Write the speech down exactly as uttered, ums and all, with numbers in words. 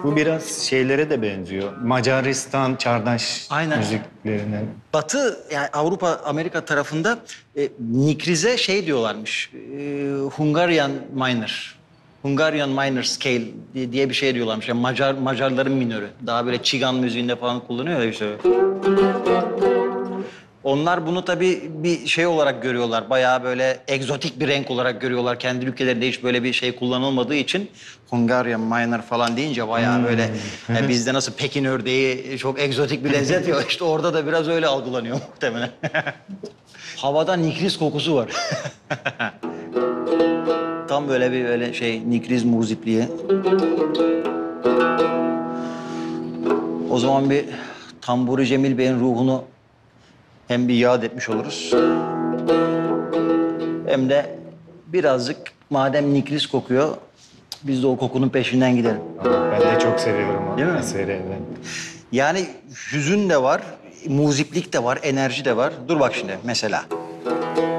Bu biraz şeylere de benziyor. Macaristan çağdaş Aynen. müziklerine. Batı, yani Avrupa, Amerika tarafında e, Nikriz'e şey diyorlarmış. E, Hungarian minor. Hungarian minor scale diye, diye bir şey diyorlarmış. Yani Macar Macarların minörü. Daha böyle çigan müziğinde falan kullanıyor ya işte. Onlar bunu tabii bir şey olarak görüyorlar. Bayağı böyle egzotik bir renk olarak görüyorlar. Kendi ülkelerinde hiç böyle bir şey kullanılmadığı için Hungarian minor falan deyince bayağı böyle yani bizde nasıl Pekin ördeği çok egzotik bir lezzet ya, işte orada da biraz öyle algılanıyor muhtemelen. Havada nikriz kokusu var. Tam böyle bir böyle şey nikriz muzipliği. O zaman bir Tamburi Cemil Bey'in ruhunu hem bir yad etmiş oluruz. Hem de birazcık madem nikriz kokuyor, biz de o kokunun peşinden gidelim. Ben de çok seviyorum o Değil mi? eseri. Evet. Yani hüzün de var, muziplik de var, enerji de var. Dur bak şimdi mesela.